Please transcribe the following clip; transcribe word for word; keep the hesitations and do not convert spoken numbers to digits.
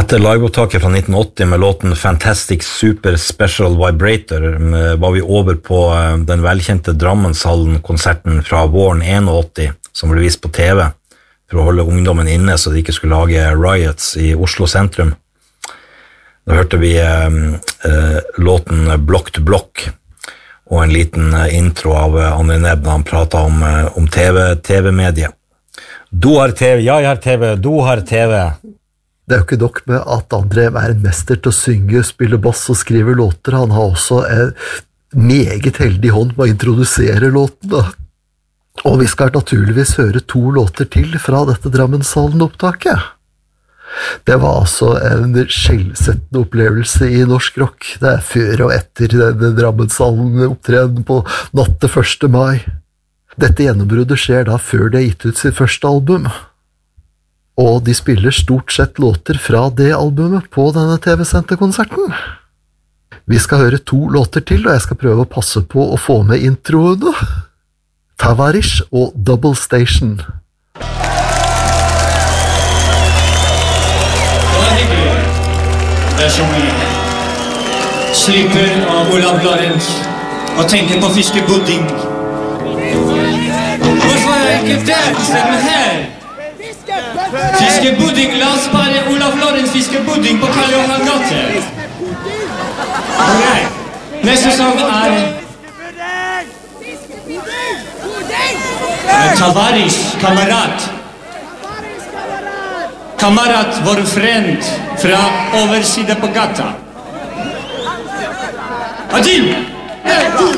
Etter liveopptaket fra nitten åtti med låten Fantastic Super Special Vibrator var vi over på den velkjente Drammenshallen-konserten fra våren åttien, som ble vist på T V for å holde ungdommen inne så de ikke skulle lage riots i Oslo sentrum. Da hørte vi eh, eh, låten Block to Block og en liten intro av André Nebb da han pratet om, om T V, T V-mediet. Du har T V, jeg har T V, du har T V. Det er jo ikke nok med at André er en mester til å synge, spille bass og skrive låter. Han har også en meget heldig hånd med å introdusere låten. Da. Og vi skal naturligvis høre to låter til fra dette Drammenshallen-opptaket. Det var altså en skjellsettende opplevelse i norsk rock. Det er før og etter denne Drammenshallen-opptreden på natt til første mai. Dette gjennombruddet skjer da før de har gitt ut sitt første album. Og de spiller stort sett låter fra det albumet på denne T V-senterkonserten. Vi skal høre to låter til, og jeg skal prøve å passe på å få med introene. Tavarish og Double Station. Det er som vi slipper av Olav Lorentz og tenker på fiskebudding. Hvorfor er jeg ikke der i stedet her? Fiskebudding, la oss bare Olav Lorentz fiskebudding på Karl Johan gate. Ok, neste sang er Tavarish, kamerat. Kamerat, vår friend fra overside på gata. Adil!